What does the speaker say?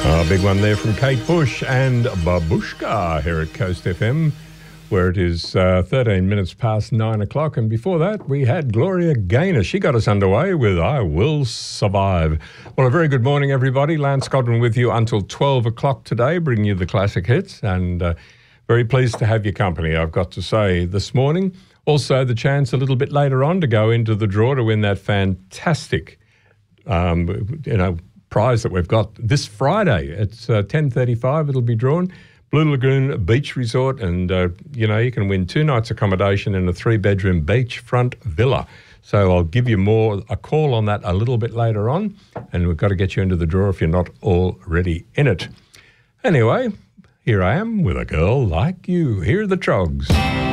A big one there from Kate Bush and Babushka here at Coast FM, where it is 13 minutes past 9 o'clock. And before that, we had Gloria Gaynor. She got us underway with I Will Survive. Well, a very good morning, everybody. Lance Godwin with you until 12 o'clock today, bringing you the classic hits. And very pleased to have your company, I've got to say, this morning. Also, the chance a little bit later on to go into the draw to win that fantastic, prize that we've got this Friday. It's 10:35. It'll be drawn. Blue Lagoon Beach Resort, and you can win 2 nights accommodation in a 3-bedroom beachfront villa. So I'll give you a call on that a little bit later on, and we've got to get you into the draw if you're not already in it. Anyway, here I am with A Girl Like You. Here are the Trogs.